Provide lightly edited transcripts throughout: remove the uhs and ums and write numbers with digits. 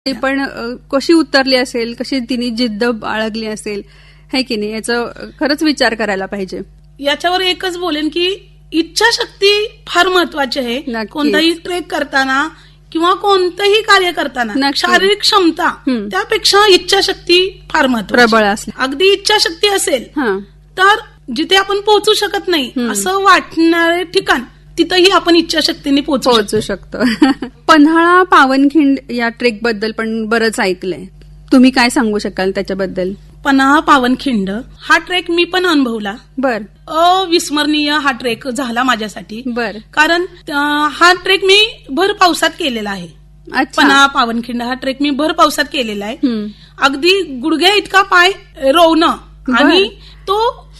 ती पण कशी उतरली असेल, कशी तिने जिद्द बाळगली असेल, है की नाही, याचा खरंच विचार करायला पाहिजे. याच्यावर एकच बोलेन की इच्छाशक्ती फार महत्वाची आहे. कोणताही ट्रेक करताना किंवा कोणतंही कार्य करताना शारीरिक क्षमता त्यापेक्षा इच्छाशक्ती फार महत्वाची, प्रबळ असते. अगदी इच्छाशक्ती असेल तर जिथे आपण पोहोचू शकत नाही असं वाटणारे ठिकाण तिथंही आपण इच्छाशक्तीने पोहोचू शकतो. पन्हाळा पावनखिंड या ट्रेक बद्दल पण बरंच ऐकलंय, तुम्ही काय सांगू शकाल त्याच्याबद्दल? पन्हाळा पावनखिंड हा ट्रेक मी पण अनुभवला. बर. अविस्मरणीय हा ट्रेक झाला माझ्यासाठी. बर. कारण हा ट्रेक मी भर पावसात केलेला आहे. पन्हाळा पावनखिंड हा ट्रेक मी भर पावसात केलेला आहे. अगदी गुडघ्या इतका पाय रोवणं आणि तो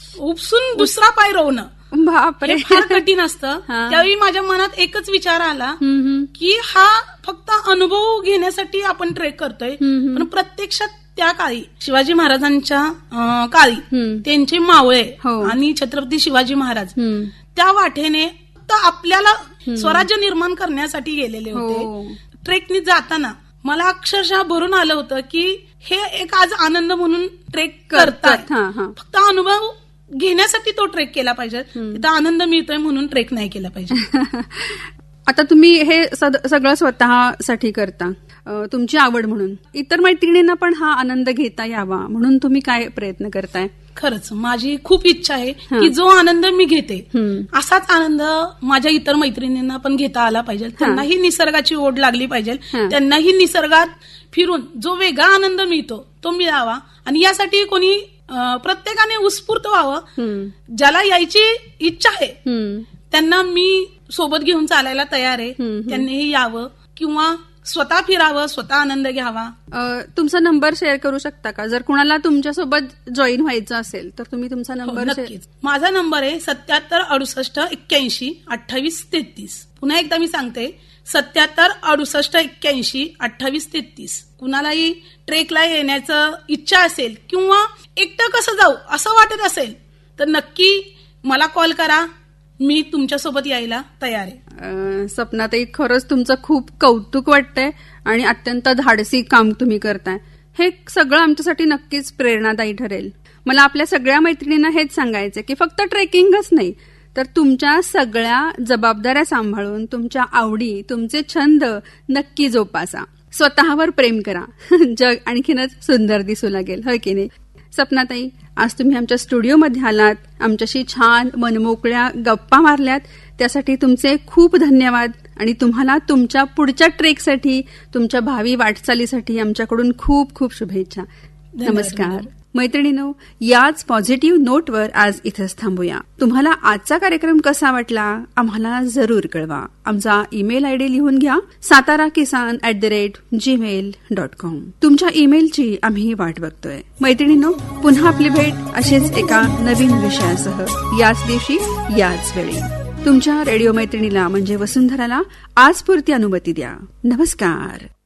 उपसून दुसरा पाय रोवणं बापरे, फार कठीण असतं. त्यावेळी माझ्या मनात एकच विचार आला की हा फक्त अनुभव घेण्यासाठी आपण ट्रेक करतोय, पण प्रत्यक्षात त्या काळी शिवाजी महाराजांच्या काळी त्यांचे मावळे आणि छत्रपती शिवाजी महाराज त्या वाटेने फक्त आपल्याला स्वराज्य निर्माण करण्यासाठी गेलेले होते. ट्रेकनी जाताना मला अक्षरशः भरून आलं होतं की हे एक आज आनंद म्हणून ट्रेक करतात, फक्त अनुभव घेण्यासाठी तो ट्रेक केला पाहिजे, तिथं आनंद मिळतोय म्हणून ट्रेक नाही केला पाहिजे. आता तुम्ही हे सगळं स्वतःसाठी करता, तुमची आवड म्हणून. इतर मैत्रिणींना पण हा आनंद घेता यावा म्हणून तुम्ही काय प्रयत्न करताय? खरंच माझी खूप इच्छा आहे की जो आनंद मी घेते असाच आनंद माझ्या इतर मैत्रिणींना पण घेता आला पाहिजे. त्यांनाही निसर्गाची ओढ लागली पाहिजे, त्यांनाही निसर्गात फिरून जो वेगळा आनंद मिळतो तो मिळावा. आणि यासाठी कोणी प्रत्येकाने उत्स्फूर्त व्हावं. ज्याला यायची इच्छा आहे त्यांना मी सोबत घेऊन चालायला तयार आहे. त्यांनीही यावं किंवा स्वतः फिरावं, स्वतः आनंद घ्यावा. तुमचा नंबर शेअर करू शकता का? जर कुणाला तुमच्यासोबत जॉईन व्हायचं असेल तर तुम्ही तुमचा नंबर. नक्कीच. माझा नंबर आहे 77 68 81 28 33. पुन्हा एकदा मी सांगते 77 68 81 28 33. कुणालाही ट्रेकला येण्याचं इच्छा असेल किंवा एकटं कसं जाऊ असं वाटत असेल तर नक्की मला कॉल करा, मी तुमच्यासोबत यायला तयार आहे. सपनाताई, खरंच तुमचं खूप कौतुक वाटतंय आणि अत्यंत धाडसी काम तुम्ही करताय. हे सगळं आमच्यासाठी नक्कीच प्रेरणादायी ठरेल. मला आपल्या सगळ्या मैत्रिणींना हेच सांगायचं की फक्त ट्रेकिंगच नाही तर तुमच्या सगळ्या जबाबदाऱ्या सांभाळून तुमच्या आवडी, तुमचे छंद नक्की जोपासा. स्वतःवर प्रेम करा, जग आणखीनच सुंदर दिसू लागेल, हो की नाही? सपनाताई, आज तुम्ही आमच्या स्टुडिओमध्ये आलात, आमच्याशी छान मनमोकळ्या गप्पा मारल्यात, त्यासाठी तुमचे खूप धन्यवाद. आणि तुम्हाला तुमच्या पुढच्या ट्रेकसाठी, तुमच्या भावी वाटचालीसाठी आमच्याकडून खूप खूप शुभेच्छा. नमस्कार. मैत्रिणींनो, याच पॉझिटिव्ह नोटवर आज इथंच थांबूया. तुम्हाला आजचा कार्यक्रम कसा वाटला आम्हाला जरूर कळवा. आमचा ईमेल आयडी लिहून घ्या, satarakisan@gmail.com. तुमच्या ईमेलची आम्ही वाट बघतोय. मैत्रिणींनो, पुन्हा आपली भेट अशीच एका नवीन विषयासह याच दिवशी याच वेळी. तुमच्या रेडिओ मैत्रिणीला म्हणजे वसुंधराला आजपुरती अनुमती द्या. नमस्कार.